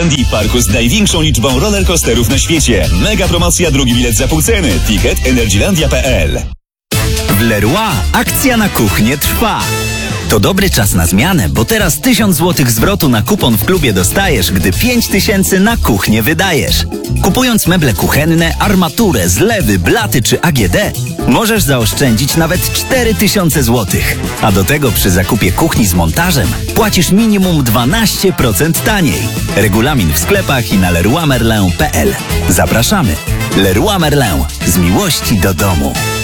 Energylandii, parku z największą liczbą rollercoasterów na świecie. Mega promocja, drugi bilet za pół ceny. Ticket energylandia.pl. W Leroy akcja na kuchnię trwa. To dobry czas na zmianę, bo teraz 1000 zł zwrotu na kupon w klubie dostajesz, gdy 5000 na kuchnię wydajesz. Kupując meble kuchenne, armaturę, zlewy, blaty czy AGD, możesz zaoszczędzić nawet 4000 zł. A do tego przy zakupie kuchni z montażem płacisz minimum 12% taniej. Regulamin w sklepach i na leroymerlin.pl. Zapraszamy. Leroy Merlin. Z miłości do domu.